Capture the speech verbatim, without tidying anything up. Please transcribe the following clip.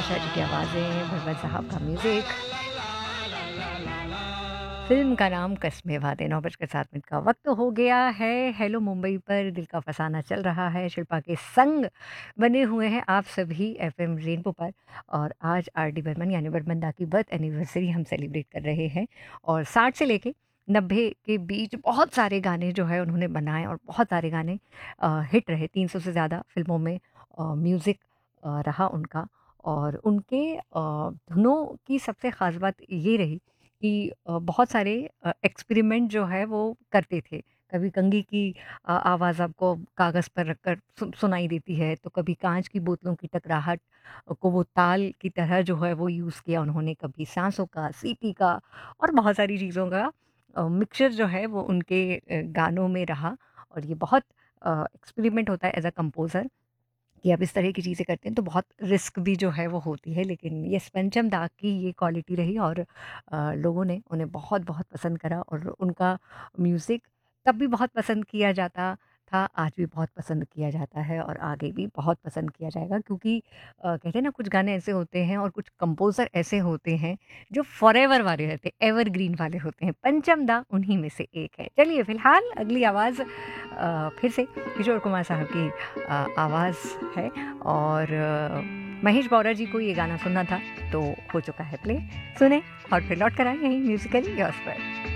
बादशाह जी की आवाज़ें, भगवत साहब का म्यूज़िक। फ़िल्म का नाम कस्मे वादे। नौ बजकर सात मिनट का वक्त हो गया है। हेलो मुंबई पर दिल का फसाना चल रहा है। शिल्पा के संग बने हुए हैं आप सभी एफएम रेनबो पर। और आज आर डी बर्मन यानी बर्मन दा की बर्थ एनिवर्सरी हम सेलिब्रेट कर रहे हैं। और साठ से लेके नब्बे के बीच बहुत सारे गाने जो है उन्होंने बनाए और बहुत सारे गाने अ, हिट रहे। तीन सौ से ज़्यादा फ़िल्मों में अ, म्यूज़िक अ, रहा उनका। और उनके अ, धुनों की सबसे ख़ास बात ये रही कि अ, बहुत सारे अ, एक्सपेरिमेंट जो है वो करते थे। कभी कंघी की अ, आवाज़ आपको कागज़ पर रखकर सु सुनाई देती है, तो कभी काँच की बोतलों की टकराहट को वो ताल की तरह जो है वो यूज़ किया उन्होंने, कभी साँसों का, सीटी का और बहुत सारी चीज़ों का अ, मिक्सचर जो है वो उनके अ, गानों में रहा। और ये बहुत अ, एक्सपेरिमेंट होता है एज़ अ कंपोज़र कि आप इस तरह की चीज़ें करते हैं तो बहुत रिस्क भी जो है वो होती है, लेकिन ये पंचम दा की ये क्वालिटी रही। और अ, लोगों ने उन्हें बहुत बहुत पसंद करा और उनका म्यूज़िक तब भी बहुत पसंद किया जाता था, आज भी बहुत पसंद किया जाता है और आगे भी बहुत पसंद किया जाएगा। क्योंकि अ, कहते हैं ना कुछ गाने ऐसे होते हैं और कुछ कंपोज़र ऐसे होते हैं जो फॉरएवर वाले रहते हैं, एवरग्रीन वाले होते हैं। पंचम दा उन्हीं में से एक है। चलिए फ़िलहाल अगली आवाज़ अ, फिर से किशोर कुमार साहब की अ, आवाज़ है। और अ, महेश बौरा जी को ये गाना सुनना था तो हो चुका है प्ले। सुने और फिर लौट कर आए यहीं म्यूजिकली यॉर्स पर।